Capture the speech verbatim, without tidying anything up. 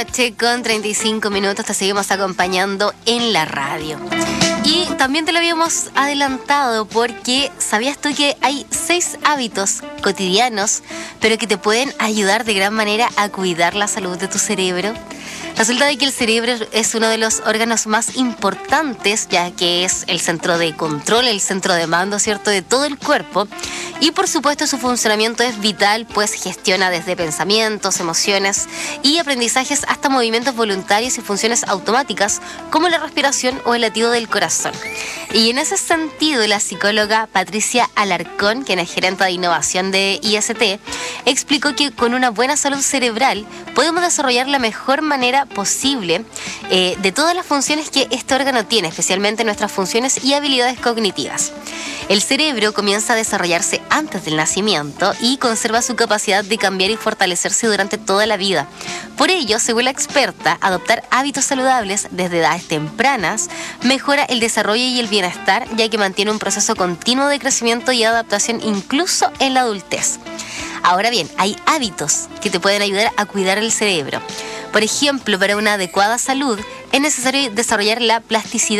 noche con treinta y cinco minutos. Te seguimos acompañando en la radio. Y también te lo habíamos adelantado porque ¿sabías tú que hay seis hábitos cotidianos, pero que te pueden ayudar de gran manera a cuidar la salud de tu cerebro? Resulta de que el cerebro es uno de los órganos más importantes, ya que es el centro de control, el centro de mando, ¿cierto?, de todo el cuerpo. Y por supuesto su funcionamiento es vital, pues gestiona desde pensamientos, emociones y aprendizajes hasta movimientos voluntarios y funciones automáticas como la respiración o el latido del corazón. Y en ese sentido, la psicóloga Patricia Alarcón, quien es gerente de innovación de I S T, explicó que con una buena salud cerebral podemos desarrollar la mejor manera posible eh, de todas las funciones que este órgano tiene, especialmente nuestras funciones y habilidades cognitivas. El cerebro comienza a desarrollarse antes del nacimiento y conserva su capacidad de cambiar y fortalecerse durante toda la vida. Por ello, según la experta, adoptar hábitos saludables desde edades tempranas mejora el desarrollo y el bienestar, ya que mantiene un proceso continuo de crecimiento y adaptación incluso en la adultez. Ahora bien, hay hábitos que te pueden ayudar a cuidar el cerebro. Por ejemplo, para una adecuada salud es necesario desarrollar la plasticidad